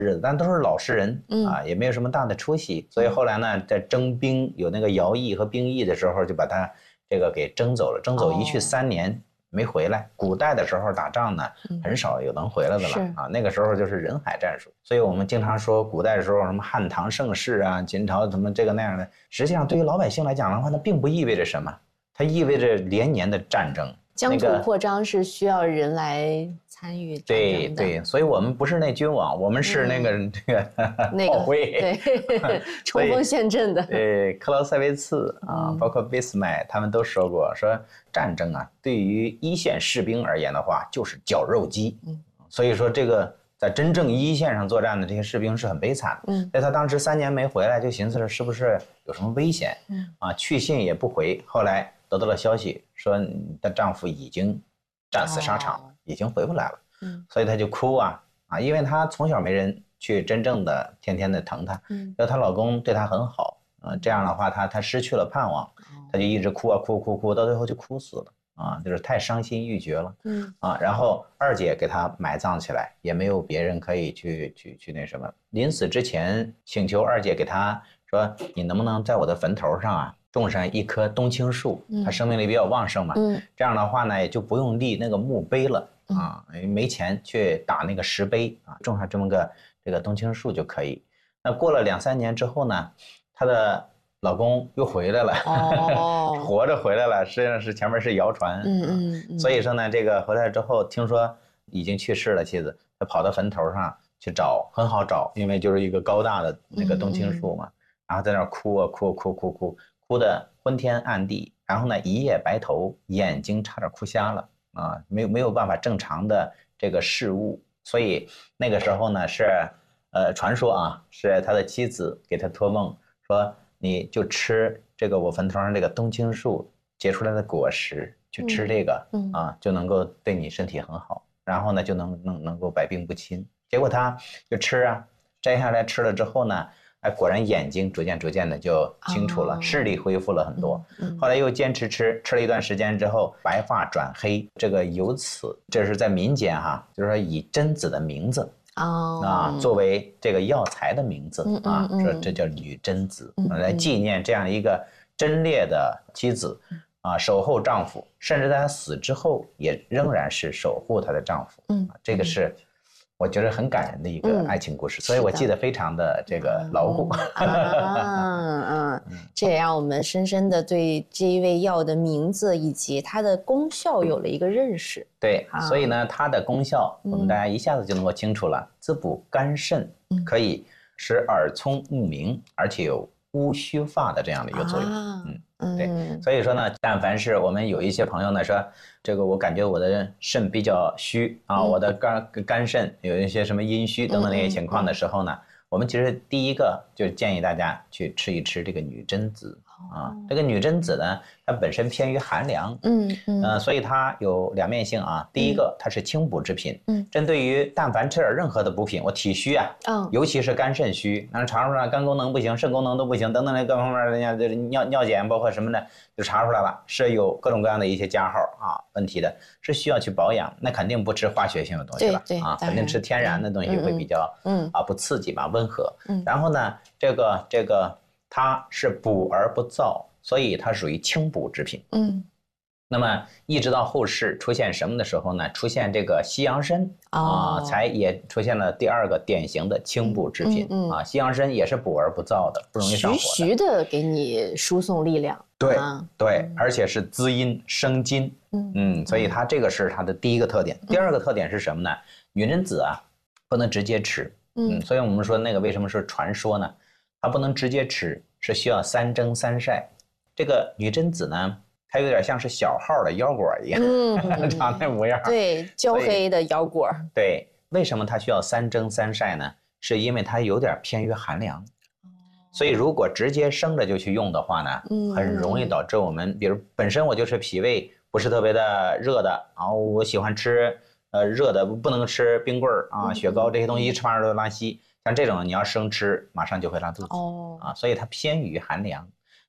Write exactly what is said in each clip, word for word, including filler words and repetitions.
日子，但都是老实人、嗯、啊，也没有什么大的出息，所以后来呢，在征兵有那个徭役和兵役的时候，就把他这个给征走了，征走一去三年。哦，没回来。古代的时候打仗呢，很少有能回来的了、嗯、啊。那个时候就是人海战术，所以我们经常说古代的时候什么汉唐盛世啊，秦朝什么这个那样的，实际上对于老百姓来讲的话，那并不意味着什么，它意味着连年的战争。 疆土扩张是需要人来参与战争的。 对对，所以我们不是那君王，我们是那个、嗯、这个炮灰， 对，冲锋陷阵的。 对，克劳塞维茨啊、嗯，包括俾斯麦，他们都说过，说战争啊，对于一线士兵而言的话，就是绞肉机。嗯，所以说这个在真正一线上作战的这些士兵是很悲惨的。嗯，所以他当时三年没回来，就寻思着是不是有什么危险。嗯，啊，去信也不回，后来得到了消息说你的丈夫已经战死沙场、哦、已经回不来了。嗯，所以她就哭啊啊，因为她从小没人去真正的天天的疼她，嗯，要她老公对她很好，啊，这样的话她她失去了盼望，她就一直哭啊哭哭哭，到最后就哭死了啊，就是太伤心欲绝了。嗯啊，然后二姐给她埋葬起来，也没有别人可以去去去那什么，临死之前请求二姐给她说，你能不能在我的坟头上啊种上一棵冬青树，它生命力比较旺盛嘛，嗯，这样的话呢也就不用立那个墓碑了。啊，没钱去打那个石碑啊，种上这么个这个冬青树就可以。那过了两三年之后呢，她的老公又回来了，哦、活着回来了，实际上是前面是谣传，嗯嗯嗯。所以说呢，这个回来之后听说已经去世了妻子，她跑到坟头上去找，很好找，因为就是一个高大的那个冬青树嘛，嗯嗯，然后在那儿哭啊哭哭哭哭哭得昏天暗地，然后呢一夜白头，眼睛差点哭瞎了。啊，没有没有办法正常的这个事物，所以那个时候呢是，呃，传说啊，是他的妻子给他托梦说，你就吃这个我坟头上这个冬青树结出来的果实，去吃这个，嗯嗯、啊，就能够对你身体很好，然后呢就能能能够百病不侵。结果他就吃啊，摘下来吃了之后呢。哎，果然眼睛逐渐逐渐的就清楚了， oh. 视力恢复了很多。嗯，后来又坚持吃，吃了一段时间之后，白发转黑。这个由此，这是在民间哈，就是说以贞子的名字哦、oh. 啊作为这个药材的名字、嗯、啊，说这叫女贞子，嗯、来纪念这样一个贞烈的妻子啊，守候丈夫，甚至在她死之后也仍然是守护她的丈夫。嗯，啊、这个是。我觉得很感人的一个爱情故事，嗯、所以我记得非常的这个牢固。 嗯嗯嗯，这也让我们深深的对这一味药的名字以及它的功效有了一个认识。 对，啊、所以呢，它的功效我们大家一下子就能够清楚了，嗯、滋补肝肾，可以使耳聪目明，而且有乌须发的这样的一个作用。啊、嗯。对，所以说呢，但凡是我们有一些朋友呢说，这个我感觉我的肾比较虚啊，嗯、我的肝肝肾有一些什么阴虚等等那些情况的时候呢，嗯嗯、我们其实第一个就建议大家去吃一吃这个女贞子。啊，这个女贞子呢，它本身偏于寒凉，嗯嗯，呃，所以它有两面性啊。第一个，它是清补之品，嗯，针对于但凡吃点任何的补品，我体虚啊，嗯，尤其是肝肾虚，那查出来肝功能不行，肾功能都不行，等等的各方面，人家就是尿尿检包括什么的，就查出来了，是有各种各样的一些加号啊问题的，是需要去保养。那肯定不吃化学性的东西了，对对啊，肯定吃天然的东西会比较，嗯啊不刺激吧，温和。嗯，然后呢，这个这个。它是补而不燥，所以它属于清补之品。嗯，那么一直到后世出现什么的时候呢？出现这个西洋参啊、哦，才也出现了第二个典型的清补之品、嗯嗯、啊。西洋参也是补而不燥的，不容易上火的， 徐徐的给你输送力量。 对、啊、对，而且是滋阴生津。嗯嗯，所以它这个是它的第一个特点。第二个特点是什么呢？女贞子啊，不能直接吃。嗯，所以我们说那个为什么是传说呢？它不能直接吃，是需要三蒸三晒。这个女贞子呢，它有点像是小号的腰果一样，嗯、长那模样。 对，焦黑的腰果。 对，为什么它需要三蒸三晒呢？是因为它有点偏于寒凉，所以如果直接生着就去用的话呢，嗯、很容易导致我们，比如本身我就是脾胃不是特别的热的，然后我喜欢吃呃热的，不能吃冰棍儿啊、雪糕这些东西，一吃完了都拉稀。像这种你要生吃，马上就会拉肚子、哦、啊，所以它偏于寒凉。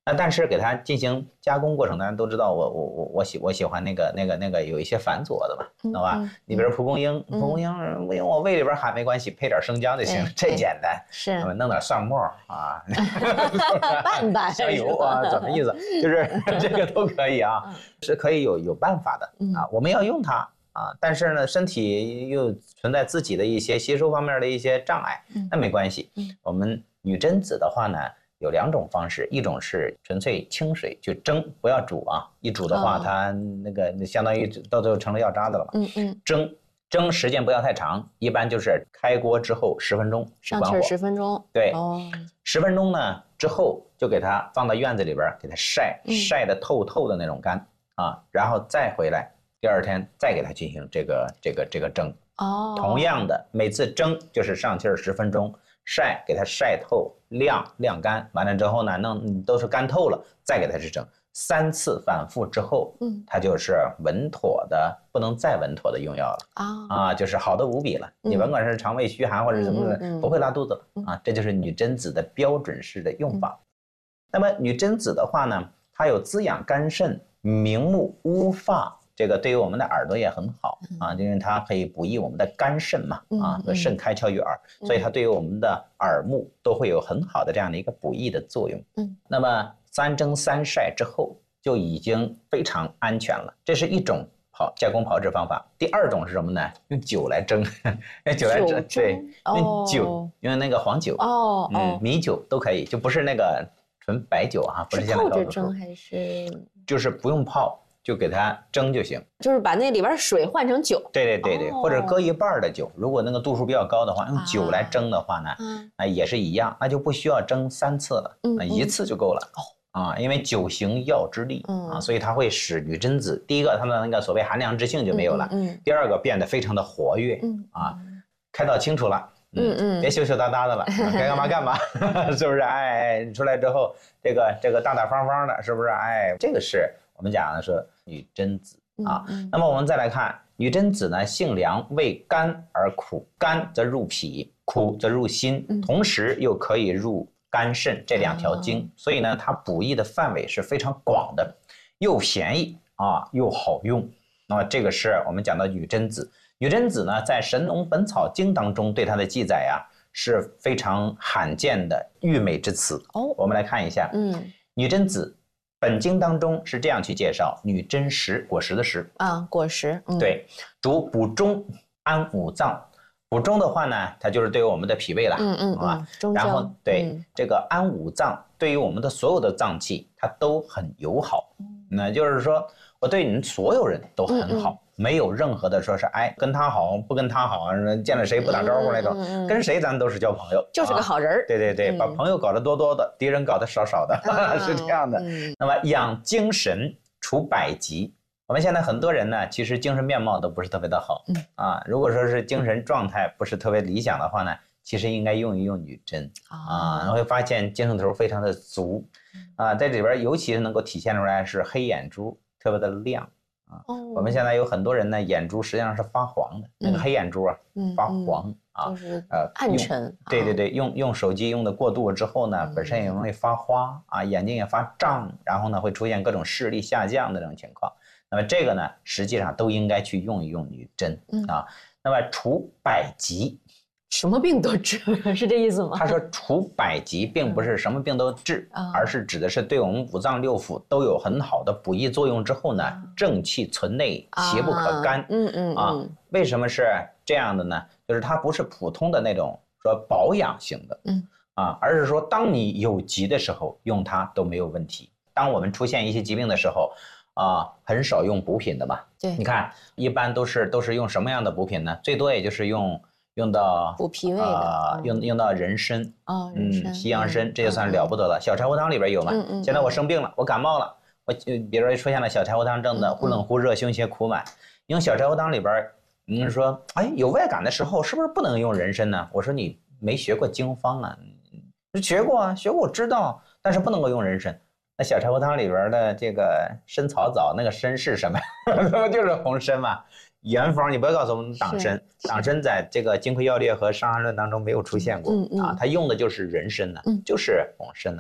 那但是给它进行加工过程，大家都知道我我我我喜我喜欢那个那个那个有一些繁佐的嘛，懂吧？嗯嗯、你比如蒲公英，蒲公英用我胃里边含没关系，配点生姜就行，这简单。 是， 弄点蒜末啊， 拌拌香油啊，怎么意思？就是这个都可以啊，是可以有有办法的啊，我们要用它。啊，但是呢，身体又存在自己的一些吸收方面的一些障碍，那没关系。我们女贞子的话呢，有两种方式，一种是纯粹清水就蒸，不要煮啊，一煮的话，它那个相当于到最后成了药渣子了嘛。嗯嗯，蒸蒸时间不要太长，一般就是开锅之后十分钟， 上气十分钟。 对，十分钟呢之后就给它放到院子里边给它晒，晒得透透的那种干啊，然后再回来。第二天再给它进行这个这个这个蒸，哦，同样的每次蒸就是上气十分钟，晒给它晒透晾晾干，完了之后呢，弄都是干透了，再给它去蒸，三次反复之后，嗯，它就是稳妥的，不能再稳妥的用药了啊啊，就是好的无比了。你甭管是肠胃虚寒或者什么的，不会拉肚子了啊，这就是女贞子的标准式的用法。那么女贞子的话呢，它有滋养肝肾、明目乌发。这个对于我们的耳朵也很好啊，因为它可以补益我们的肝肾嘛啊，肾开窍于耳，所以它对于我们的耳目都会有很好的这样的一个补益的作用。嗯，那么三蒸三晒之后就已经非常安全了，这是一种炮加工炮制方法。第二种是什么呢？用酒来蒸，用酒来蒸，对，用酒，用那个黄酒哦，嗯，米酒都可以，就不是那个纯白酒啊，不是现在泡着蒸还是？ 就是不用泡。就给它蒸就行， 就是把那里边水换成酒。 对对对对，哦、或者搁一半的酒，如果那个度数比较高的话，用酒来蒸的话呢，啊、呃，也是一样，那就不需要蒸三次了，嗯嗯、一次就够了。哦，啊，因为酒行药之力、嗯、啊，所以它会使女贞子，第一个它的那个所谓寒凉之性就没有了，嗯，嗯第二个变得非常的活跃，嗯啊，开导清楚了。嗯嗯，别羞羞答答的了，该干嘛干嘛，是不是？哎，你出来之后，这个这个大大方方的，是不是？哎，这个是我们讲的是女贞子啊。嗯嗯、那么我们再来看女贞子呢，性凉，味甘而苦，甘则入脾，苦则入心，同时又可以入肝肾这两条经，嗯、所以呢，它补益的范围是非常广的，又便宜啊，又好用。那么这个是我们讲的女贞子。女贞子呢，在《神农本草经》当中对它的记载啊是非常罕见的誉美之词。哦，我们来看一下，嗯，女贞子本经当中是这样去介绍：女贞实，果实的实啊，果实，嗯、 对，主补中，安五脏。补中的话呢，它就是对于我们的脾胃了，嗯嗯啊，然后对、嗯、这个安五脏，对于我们的所有的脏器，它都很友好。那就是说，我对你们所有人都很好。嗯嗯没有任何的说是哎跟他好不跟他好啊，见了谁不打招呼那种，嗯嗯、跟谁咱都是交朋友， 就是个好人、啊、 对对对，嗯、把朋友搞得多多的，敌人搞得少少的，嗯、是这样的。嗯、那么养精神，除百疾。我们现在很多人呢，其实精神面貌都不是特别的好、嗯、啊。如果说是精神状态不是特别理想的话呢，其实应该用一用女贞、哦、啊，你会发现精神头非常的足啊，在这边尤其是能够体现出来是黑眼珠特别的亮。哦、我们现在有很多人呢，眼珠实际上是发黄的，嗯、那个黑眼珠啊，嗯、发黄、嗯、啊， 就是呃暗沉。 对对对，用用手机用的过度之后呢，嗯、本身也容易发花啊，眼睛也发胀，然后呢会出现各种视力下降的这种情况。那么这个呢，实际上都应该去用一用女贞、嗯、啊。那么除百疾。 什么病都治，是这意思吗？ 他说除百疾并不是什么病都治，嗯、而是指的是对我们五脏六腑都有很好的补益作用之后呢，嗯、正气存内，邪不可干。啊、嗯嗯啊，为什么是这样的呢？就是它不是普通的那种说保养型的，嗯啊，而是说当你有疾的时候用它都没有问题。当我们出现一些疾病的时候，啊，很少用补品的嘛。对，你看一般都是都是用什么样的补品呢？最多也就是用。用到补脾胃的， 呃、用用到人参，哦，人参，嗯，西洋参，这就算了不得了。嗯、小柴胡汤里边有嘛？嗯嗯。现在我生病了，我感冒了，我比如说出现了小柴胡汤症的忽冷忽热、胸胁苦满，用小柴胡汤里边，你说，哎，有外感的时候是不是不能用人参呢？我说你没学过经方啊，学过啊，学过我知道，但是不能够用人参。那小柴胡汤里边的这个参草枣，那个参是什么？那不就是红参嘛？原方你不要告诉我们党参，党参在这个《金匮要略》和《伤寒论》当中没有出现过、嗯嗯、啊，它用的就是人参呢，嗯、就是红参呢。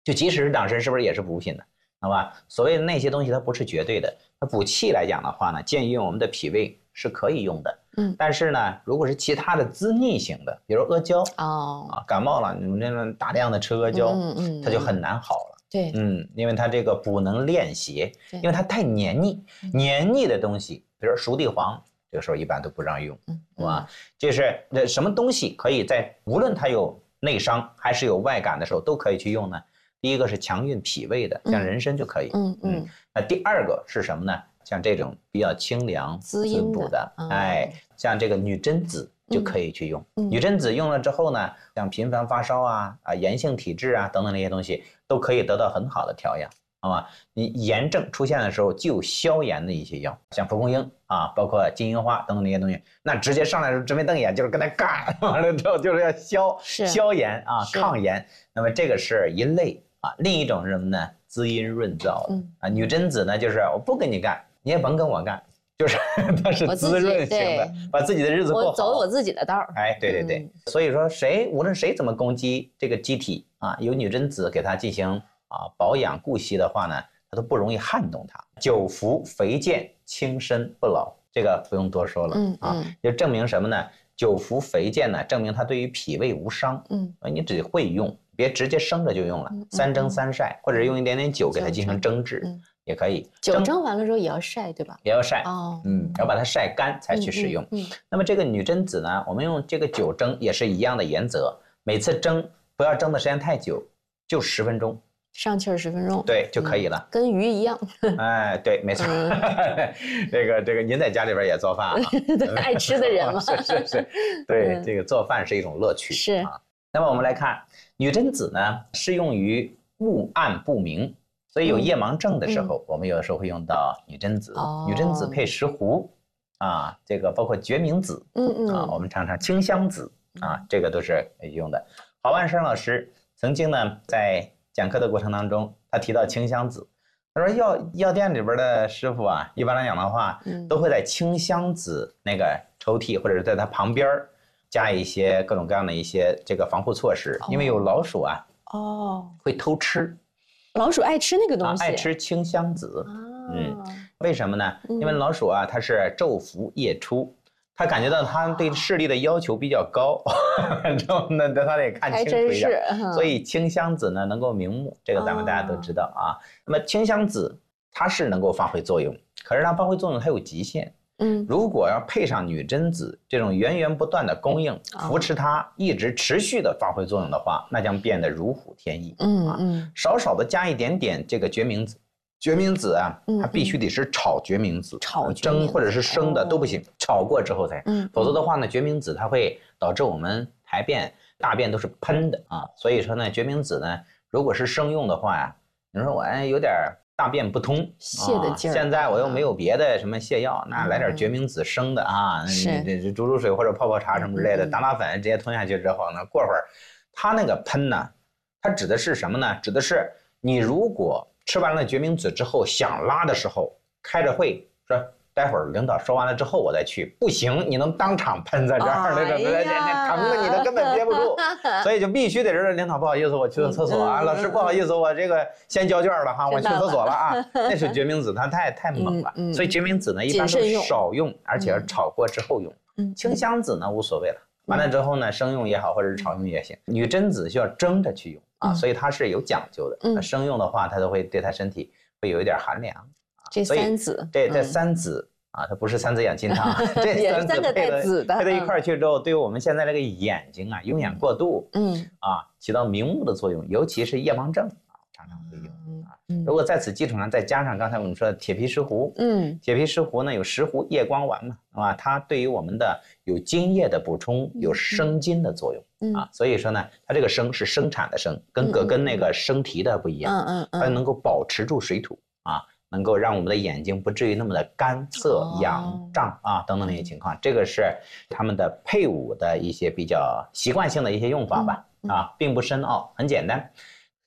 就即使是党参，是不是也是补品的？好吧，所谓的那些东西它不是绝对的，它补气来讲的话呢，建议用我们的脾胃是可以用的。嗯，但是呢，如果是其他的滋腻型的，比如阿胶哦啊，感冒了，你们那种大量的吃阿胶，嗯嗯，它就很难好了。 对， 嗯，因为它这个补能练邪，因为它太黏腻，黏腻的东西，比如熟地黄，这个时候一般都不让用，嗯，是吧？就是那什么东西可以在无论它有内伤还是有外感的时候都可以去用呢？第一个是强运脾胃的，像人参就可以。嗯嗯。那第二个是什么呢？像这种比较清凉滋补的，哎，像这个女贞子就可以去用。女贞子用了之后呢，像频繁发烧啊、啊炎性体质啊等等那些东西，都可以得到很好的调养，好吧？你炎症出现的时候，就有消炎的一些药，像蒲公英啊，包括金银花等等那些东西，那直接上来是直眉瞪眼，就是跟他干，完了之后就是要消消炎啊、抗炎。那么这个是一类。啊，另一种是什么呢？滋阴润燥的、嗯、啊，女贞子呢，就是我不跟你干，你也甭跟我干，就是它是滋润型的，把自己的日子过好， 我走我自己的道。 哎，对对对，嗯、所以说谁无论谁怎么攻击这个机体啊，有女贞子给它进行啊保养顾惜的话呢，它都不容易撼动它。久服肥健，轻身不老，这个不用多说了、嗯嗯、啊，就证明什么呢？久服肥健呢，证明它对于脾胃无伤。嗯，你只会用。别直接生着就用了，嗯、三蒸三晒，或者用一点点酒给它进行蒸制，嗯、也可以。 酒蒸完了之后也要晒，对吧？ 也要晒，哦，嗯，要把它晒干才去使用。嗯嗯嗯、那么这个女贞子呢，我们用这个酒蒸也是一样的原则，每次蒸不要蒸的时间太久，就十分钟， 上气儿十分钟， 对就可以了， 嗯、跟鱼一样。 哎，对，没错。嗯、这个这个，您在家里边也做饭啊？ 爱吃的人嘛， 是是是，对，嗯、这个做饭是一种乐趣， 是啊。 那么我们来看。女贞子呢，适用于雾暗不明，所以有夜盲症的时候，嗯、我们有的时候会用到女贞子。哦、女贞子配石斛，啊，这个包括决明子，嗯嗯，啊，我们常常清香子，啊，这个都是可以用的。郝万生老师曾经呢，在讲课的过程当中，他提到清香子，他说药药店里边的师傅啊，一般来讲的话，嗯、都会在清香子那个抽屉或者是在它旁边加一些各种各样的一些这个防护措施，因为有老鼠啊，哦，会偷吃， 老鼠爱吃那个东西， 啊、爱吃清香子，啊、嗯，为什么呢？因为老鼠啊，它是昼伏夜出，它感觉到它对视力的要求比较高，之后呢，它得看清楚一点，嗯、所以清香子呢能够明目，这个咱们大家都知道啊。那么清香子它是能够发挥作用，可是它发挥作用它有极限。嗯，如果要配上女贞子这种源源不断的供应，扶持它一直持续的发挥作用的话，那将变得如虎添翼。嗯啊，嗯，少少的加一点点这个决明子，决明子啊，它必须得是炒决明子，炒蒸或者是生的都不行，炒过之后才，嗯，否则的话呢，决明子它会导致我们排便、大便都是喷的啊。所以说呢，决明子呢，如果是生用的话呀，你说我哎有点大便不通， 泻的劲儿、 啊。现在我又没有别的什么泻药，那来点决明子生的啊，你这这煮煮水或者泡泡茶什么之类的，打打粉直接吞下去之后呢，过会儿，它那个喷呢，它指的是什么呢？指的是你如果吃完了决明子之后想拉的时候，开着会说待会儿领导说完了之后我再去，不行，你能当场喷在这儿，那种那那疼的你都根本憋不住，所以就必须得是领导不好意思，我去个厕所啊，老师不好意思，我这个先交卷了哈，我去厕所了啊。那是决明子，它太太猛了，所以决明子呢一般都少用，而且炒过之后用。清香子呢无所谓了，完了之后呢生用也好，或者是炒用也行。女贞子需要蒸着去用啊，所以它是有讲究的。生用的话，它都会对它身体会有一点寒凉。 这三子， 对，这三子啊，它不是三子养心汤，这三子配的配到一块去之后，对于我们现在这个眼睛啊，用眼过度，嗯啊，起到明目的作用，尤其是夜盲症啊，常常会用啊。如果在此基础上再加上刚才我们说的铁皮石斛，嗯，铁皮石斛呢有石斛夜光丸嘛，啊，它对于我们的有津液的补充，有生津的作用啊，所以说呢，它这个生是生产的生，跟葛根那个生提的不一样，嗯嗯，它能够保持住水土啊。能够让我们的眼睛不至于那么的干涩、痒、胀啊等等那些情况，这个是他们的配伍的一些比较习惯性的一些用法吧，啊，并不深奥，很简单。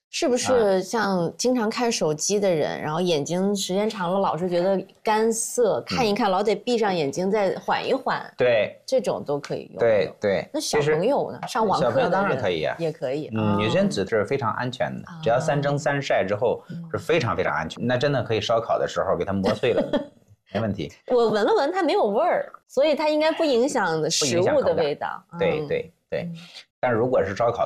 是不是像经常看手机的人，然后眼睛时间长了老是觉得干涩，看一看老得闭上眼睛再缓一缓？ 对， 这种都可以用。 对对。 那小朋友呢？上网课的人小朋友当然可以啊， 也可以。 嗯，女生纸是非常安全的，只要三蒸三晒之后是非常非常安全。那真的可以烧烤的时候给它磨碎了，没问题。 我闻了闻，它没有味儿，所以它应该不影响食物的味道。 对对对。但是如果是烧烤